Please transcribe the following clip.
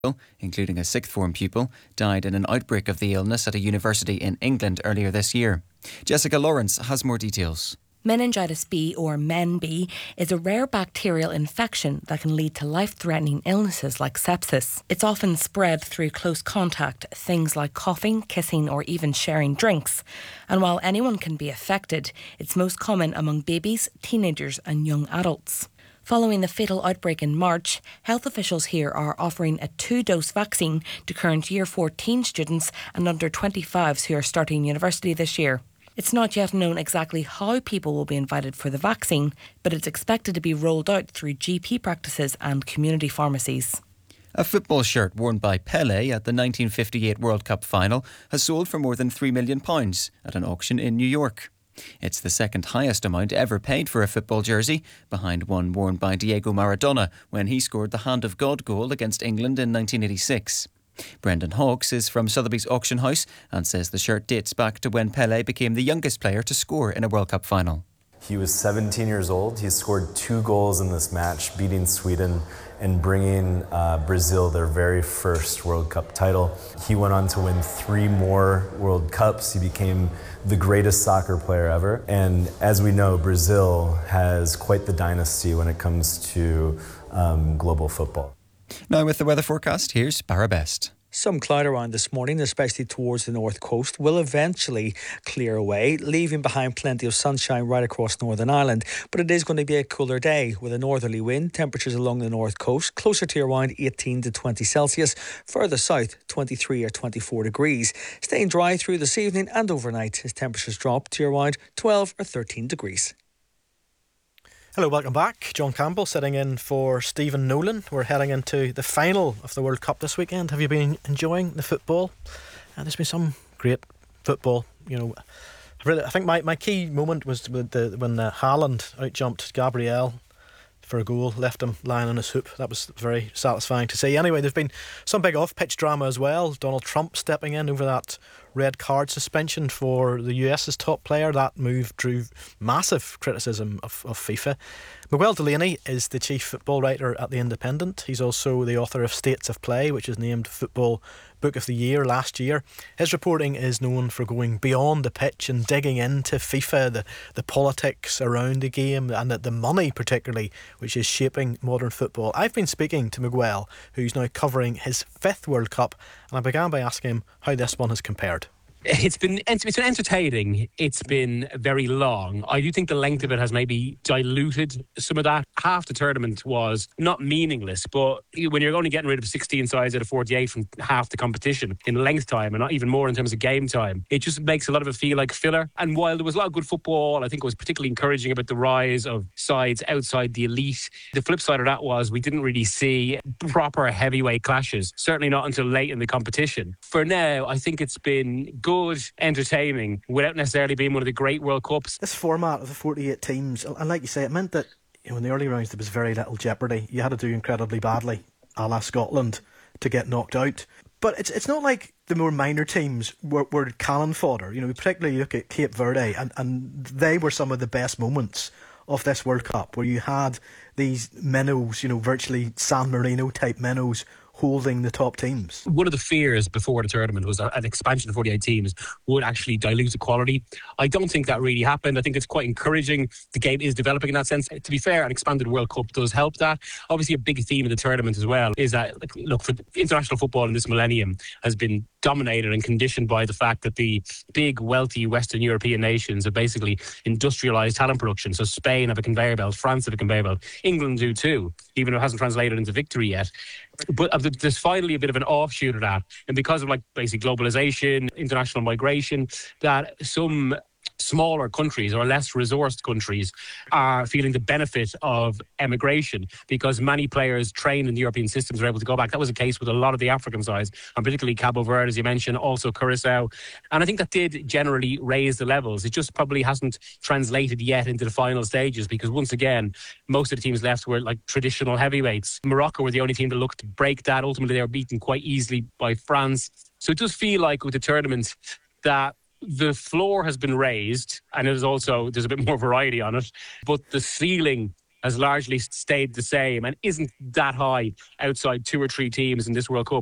including a sixth form pupil, died in an outbreak of the illness at a university in England earlier this year. Jessica Lawrence has more details. Meningitis B, or MEN-B, is a rare bacterial infection that can lead to life-threatening illnesses like sepsis. It's often spread through close contact, things like coughing, kissing or even sharing drinks. And while anyone can be affected, it's most common among babies, teenagers and young adults. Following the fatal outbreak in March, health officials here are offering a 2-dose vaccine to current Year 14 students and under 25s who are starting university this year. It's not yet known exactly how people will be invited for the vaccine, but it's expected to be rolled out through GP practices and community pharmacies. A football shirt worn by Pelé at the 1958 World Cup final has sold for more than £3 million at an auction in New York. It's the second highest amount ever paid for a football jersey, behind one worn by Diego Maradona when he scored the Hand of God goal against England in 1986. Brendan Hawkes is from Sotheby's auction house and says the shirt dates back to when Pelé became the youngest player to score in a World Cup final. He was 17 years old. He scored 2 goals in this match, beating Sweden and bringing Brazil their very first World Cup title. He went on to win 3 more World Cups. He became the greatest soccer player ever. And as we know, Brazil has quite the dynasty when it comes to global football. Now with the weather forecast, here's Barra Best. Some cloud around this morning, especially towards the north coast, will eventually clear away, leaving behind plenty of sunshine right across Northern Ireland. But it is going to be a cooler day with a northerly wind, temperatures along the north coast closer to around 18 to 20 Celsius, further south 23 or 24 degrees. Staying dry through this evening and overnight as temperatures drop to around 12 or 13 degrees. Hello, welcome back. John Campbell sitting in for Stephen Nolan. We're heading into the final of the World Cup this weekend. Have you been enjoying the football? There's been some great football. You know, I think my key moment was when Haaland outjumped Gabriel for a goal, left him lying on his hoop. That was very satisfying to see. Anyway, there's been some big off-pitch drama as well. Donald Trump stepping in over that red card suspension for the US's top player. That move drew massive criticism of FIFA. Miguel Delaney is the chief football writer at The Independent. He's also the author of States of Play, which was named Football Book of the Year last year. His reporting is known for going beyond the pitch and digging into FIFA, the politics around the game and the money particularly, which is shaping modern football. I've been speaking to Miguel, who's now covering his 5th World Cup, and I began by asking him how this one has compared. It's been entertaining. It's been very long. I do think the length of it has maybe diluted some of that. Half the tournament was not meaningless, but when you're only getting rid of 16 sides out of 48 from half the competition in length time, and not even more in terms of game time, it just makes a lot of it feel like filler. And while there was a lot of good football, I think it was particularly encouraging about the rise of sides outside the elite. The flip side of that was we didn't really see proper heavyweight clashes, certainly not until late in the competition. For now, I think it's been good, entertaining, without necessarily being one of the great World Cups. This format of the 48 teams, and like you say, it meant that in the early rounds there was very little jeopardy. You had to do incredibly badly, a la Scotland, to get knocked out. But it's not like the more minor teams were cannon fodder. You know, particularly look at Cape Verde, and they were some of the best moments of this World Cup, where you had these minnows, virtually San Marino type minnows, holding the top teams. One of the fears before the tournament was that an expansion of 48 teams would actually dilute the quality. I don't think that really happened. I think it's quite encouraging. The game is developing in that sense. To be fair, an expanded World Cup does help that. Obviously, a big theme of the tournament as well is that, look, for international football in this millennium has been dominated and conditioned by the fact that the big, wealthy Western European nations have basically industrialised talent production. So Spain have a conveyor belt, France have a conveyor belt, England do too, even though it hasn't translated into victory yet. But there's finally a bit of an offshoot of that. And because of basic globalisation, international migration, that some smaller countries or less resourced countries are feeling the benefit of emigration because many players trained in the European systems are able to go back. That was the case with a lot of the African sides, and particularly Cabo Verde, as you mentioned, also Curacao. And I think that did generally raise the levels. It just probably hasn't translated yet into the final stages because, once again, most of the teams left were traditional heavyweights. Morocco were the only team that looked to break that. Ultimately, they were beaten quite easily by France. So it does feel like with the tournament that the floor has been raised, and there's a bit more variety on it, but the ceiling has largely stayed the same and isn't that high outside 2 or 3 teams in this World Cup.